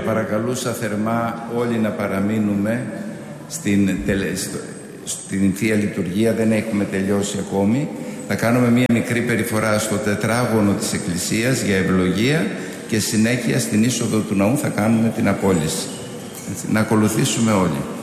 παρακαλούσα θερμά όλοι να παραμείνουμε στην Θεία Λειτουργία. Δεν έχουμε τελειώσει ακόμη. Θα κάνουμε μία μικρή περιφορά στο τετράγωνο της Εκκλησίας για ευλογία και συνέχεια στην είσοδο του ναού θα κάνουμε την απόλυση. Έτσι, να ακολουθήσουμε όλοι.